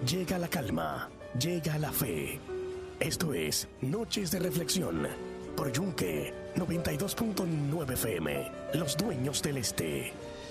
Llega la calma, llega la fe. Esto es Noches de Reflexión por Yunque 92.9 FM, los dueños del este.